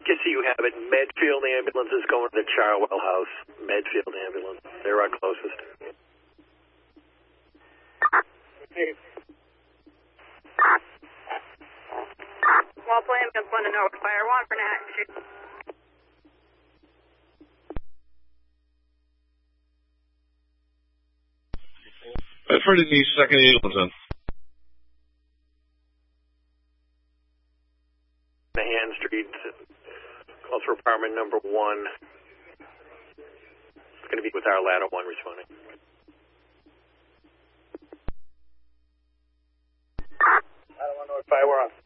Just so you have it, Medfield ambulance is going to the Charwell house. Medfield ambulance. They're our closest. Walpole ambulance 1 to Norwood Fire 1 for Manhattan Street. Bedford needs second ambulance on. Mahan Street. Calls for apartment number 1. It's going to be with our ladder 1 responding. Ladder 1 North Fire, we're on.